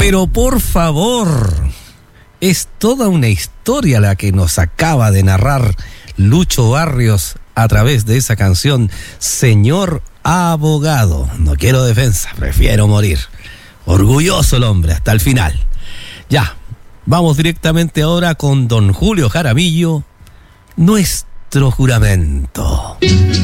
Pero por favor, es toda una historia la que nos acaba de narrar Lucho Barrios a través de esa canción, Señor Abogado. No quiero defensa, prefiero morir. Orgulloso el hombre hasta el final. Ya, vamos directamente ahora con don Julio Jaramillo, Nuestro Juramento.